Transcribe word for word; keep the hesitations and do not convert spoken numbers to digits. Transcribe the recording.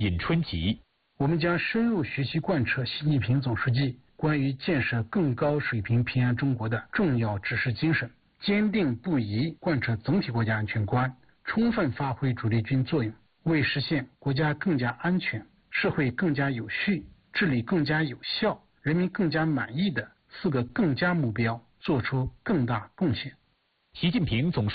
运春集。 我们将深入学习贯彻习近平总书记关于建设更高水平平安中国的重要指示精神，坚定不移贯彻总体国家安全观，充分发挥主力军作用，为实现国家更加安全、社会更加有序、治理更加有效、人民更加满意的四个更加目标做出更大贡献。 习近平总书